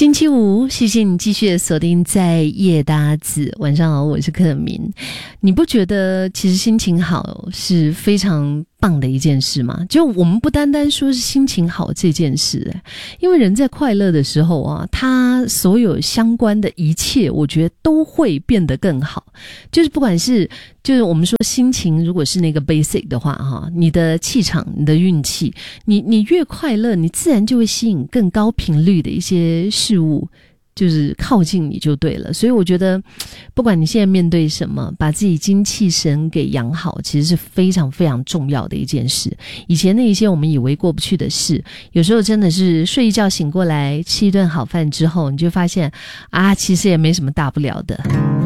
星期五，谢谢你继续的锁定在夜搭子。晚上好，我是克明。你不觉得其实心情好是非常棒的一件事吗？就我们不单单说是心情好这件事，因为人在快乐的时候啊，他所有相关的一切我觉得都会变得更好。就是不管是就是我们说心情如果是那个 basic 的话哈，你的气场，你的运气，你越快乐，你自然就会吸引更高频率的一些事物就是靠近你就对了。所以我觉得不管你现在面对什么，把自己精气神给养好其实是非常非常重要的一件事。以前那一些我们以为过不去的事，有时候真的是睡一觉醒过来，吃一顿好饭之后，你就发现啊，其实也没什么大不了的。